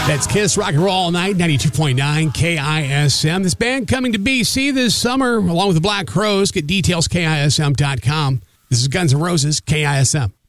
That's Kiss Rock and Roll All Night, 92.9 KISM. This band coming to BC this summer, along with the Black Crowes. Get details, KISM.com. This is Guns N' Roses, KISM.